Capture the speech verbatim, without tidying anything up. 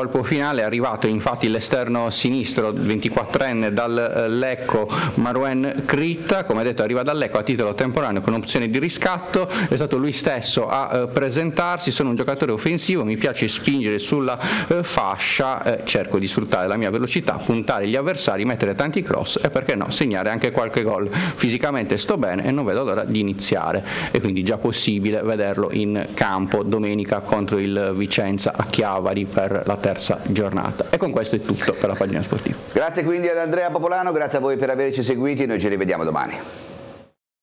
colpo finale è arrivato infatti l'esterno sinistro ventiquattrenne dal Lecco, Marouane Kritta, come detto arriva dal Lecco a titolo temporaneo con opzione di riscatto, è stato lui stesso a eh, presentarsi, sono un giocatore offensivo, mi piace spingere sulla eh, fascia, eh, cerco di sfruttare la mia velocità, puntare gli avversari, mettere tanti cross e perché no, segnare anche qualche gol. Fisicamente sto bene e non vedo l'ora di iniziare, e quindi già possibile vederlo in campo domenica contro il Vicenza a Chiavari per la terza giornata. E con questo è tutto per la pagina sportiva. Grazie quindi ad Andrea Popolano, grazie a voi per averci seguiti, noi ci rivediamo domani.